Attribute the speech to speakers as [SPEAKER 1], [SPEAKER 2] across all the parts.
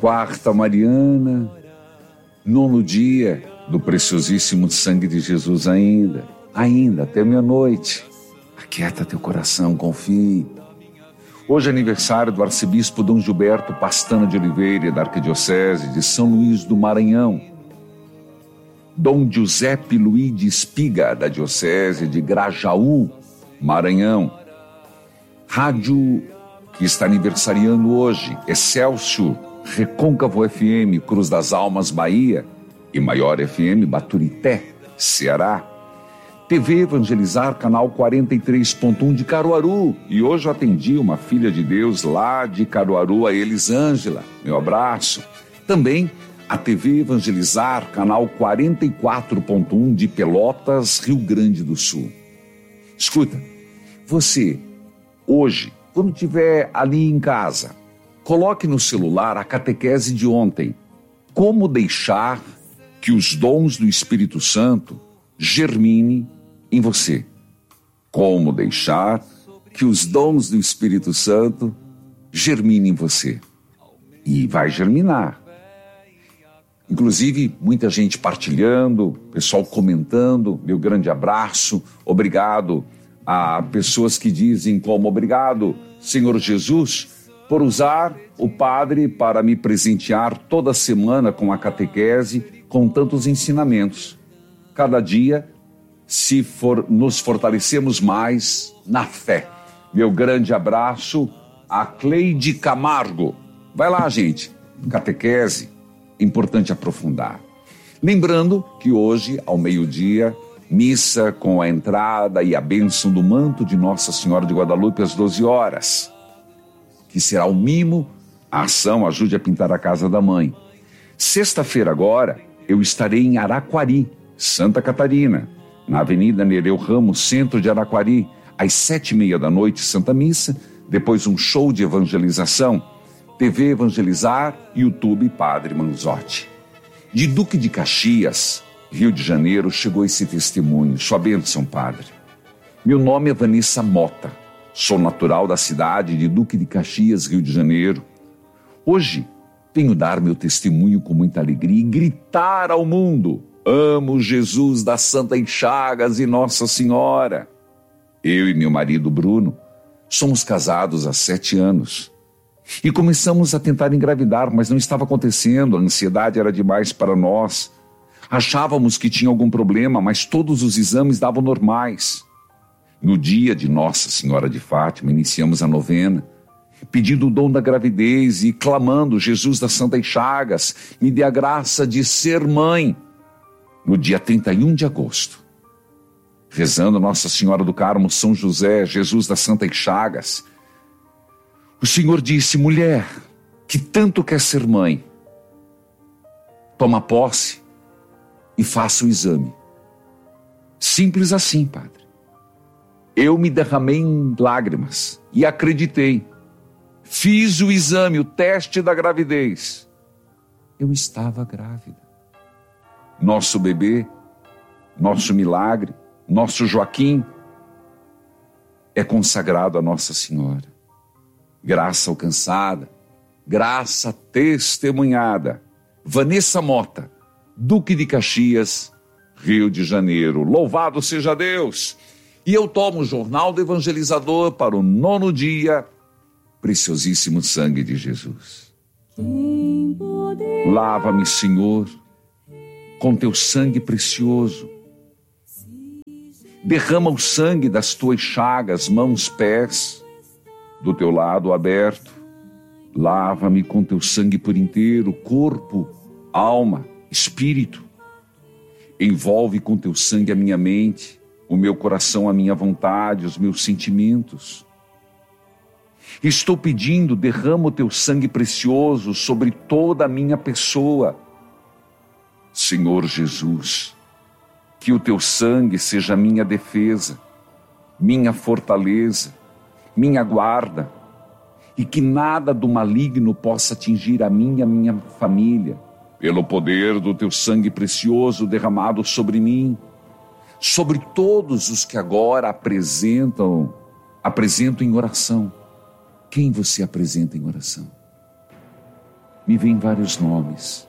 [SPEAKER 1] quarta mariana, 9º dia do preciosíssimo sangue de Jesus ainda até meia-noite. Aquieta teu coração, confie. Hoje é aniversário do arcebispo Dom Gilberto Pastana de Oliveira, da Arquidiocese de São Luís do Maranhão. Dom Giuseppe Luiz de Espiga, da Diocese de Grajaú, Maranhão. Rádio que está aniversariando hoje: Excelsior, Recôncavo FM, Cruz das Almas, Bahia, e Maior FM, Baturité, Ceará. TV Evangelizar, canal 43.1 de Caruaru. E hoje eu atendi uma filha de Deus lá de Caruaru, a Elisângela. Meu abraço. Também a TV Evangelizar, canal 44.1 de Pelotas, Rio Grande do Sul. Escuta, você, hoje, quando estiver ali em casa, coloque no celular a catequese de ontem. Como deixar que os dons do Espírito Santo germine em você. Como deixar que os dons do Espírito Santo germinem em você. E vai germinar. Inclusive, muita gente partilhando, pessoal comentando. Meu grande abraço. Obrigado a pessoas que dizem como: obrigado, Senhor Jesus, por usar o padre para me presentear toda semana com a catequese, com tantos ensinamentos. Cada dia, nos fortalecemos mais na fé. Meu grande abraço a Cleide Camargo. Vai lá, gente. Catequese, importante aprofundar. Lembrando que hoje, ao meio-dia, missa com a entrada e a bênção do manto de Nossa Senhora de Guadalupe às 12 horas. Que será o mimo, a ação Ajude a Pintar a Casa da Mãe. Sexta-feira agora, eu estarei em Araquari, Santa Catarina, na Avenida Nereu Ramos, centro de Araquari, às 7h30 da noite, Santa Missa, depois um show de evangelização, TV Evangelizar, YouTube Padre Manzotti. De Duque de Caxias, Rio de Janeiro, chegou esse testemunho. Sua bênção, Padre. Meu nome é Vanessa Mota, sou natural da cidade de Duque de Caxias, Rio de Janeiro. Hoje, venho dar meu testemunho com muita alegria e gritar ao mundo: amo Jesus das Santas Chagas e Nossa Senhora. Eu e meu marido Bruno somos casados há 7 anos e começamos a tentar engravidar, mas não estava acontecendo, a ansiedade era demais para nós. Achávamos que tinha algum problema, mas todos os exames davam normais. No dia de Nossa Senhora de Fátima, iniciamos a novena, pedindo o dom da gravidez e clamando: Jesus das Santas Chagas, me dê a graça de ser mãe. No dia 31 de agosto, rezando Nossa Senhora do Carmo, São José, Jesus das Santas Chagas, o Senhor disse: mulher que tanto quer ser mãe, toma posse e faça o exame. Simples assim, Padre. Eu me derramei em lágrimas e acreditei. Fiz o exame, o teste da gravidez. Eu estava grávida. Nosso bebê, nosso milagre, nosso Joaquim é consagrado a Nossa Senhora. Graça alcançada, graça testemunhada. Vanessa Mota, Duque de Caxias, Rio de Janeiro. Louvado seja Deus! E eu tomo o Jornal do Evangelizador para o 9º dia, preciosíssimo sangue de Jesus. Lava-me, Senhor, com teu sangue precioso. Derrama o sangue das tuas chagas, mãos, pés, do teu lado aberto. Lava-me com teu sangue por inteiro, corpo, alma, espírito. Envolve com teu sangue a minha mente, o meu coração, a minha vontade, os meus sentimentos. Estou pedindo, derrama o teu sangue precioso sobre toda a minha pessoa. Senhor Jesus, que o teu sangue seja minha defesa, minha fortaleza, minha guarda, e que nada do maligno possa atingir a mim e a minha família, pelo poder do teu sangue precioso derramado sobre mim, sobre todos os que agora apresentam em oração. Quem você apresenta em oração? Me vêm vários nomes.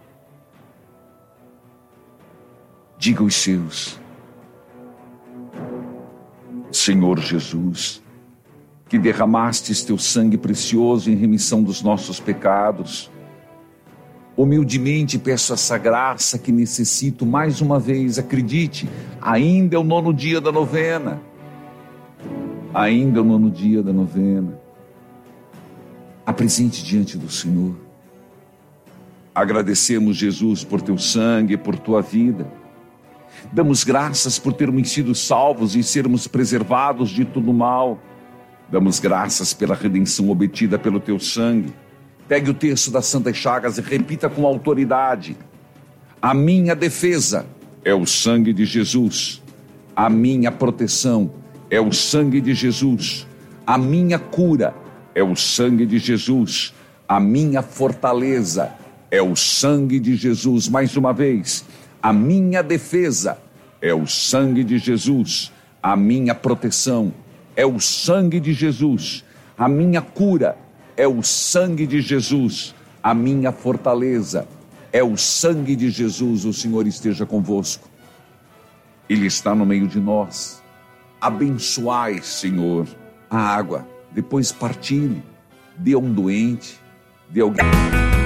[SPEAKER 1] Diga os seus. Senhor Jesus, que derramastes teu sangue precioso em remissão dos nossos pecados, humildemente peço essa graça que necessito mais uma vez. Acredite, ainda é o 9º dia da novena. Ainda é o 9º dia da novena. Apresente diante do Senhor. Agradecemos, Jesus, por teu sangue, por tua vida. Damos graças por termos sido salvos e sermos preservados de todo mal. Damos graças pela redenção obtida pelo teu sangue. Pegue o texto das Santas Chagas e repita com autoridade. A minha defesa é o sangue de Jesus. A minha proteção é o sangue de Jesus. A minha cura é o sangue de Jesus. A minha fortaleza é o sangue de Jesus. Mais uma vez, a minha defesa é o sangue de Jesus. A minha proteção é o sangue de Jesus. A minha cura é o sangue de Jesus. A minha fortaleza é o sangue de Jesus. O Senhor esteja convosco. Ele está no meio de nós. Abençoai, Senhor, a água. Depois partilhe. Dê a um doente. Dê a alguém.